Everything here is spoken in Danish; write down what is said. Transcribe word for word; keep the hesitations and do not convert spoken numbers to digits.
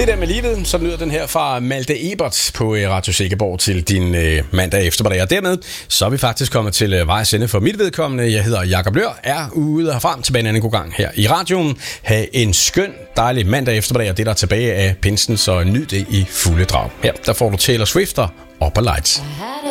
Det der med livet, så lyder den her fra Malte Ebert på Radio Silkeborg til din øh, mandag eftermiddag. Og dermed så er vi faktisk kommet til øh, vejs ende for mit vedkommende. Jeg hedder Jakob Løhr, er ude herfra tilbage en anden god gang her i radioen. Ha' en skøn, dejlig mandag eftermiddag, og det der er tilbage af pinsen, så nyd det i fulde drag. Her der får du Taylor Swift og Upper Lights.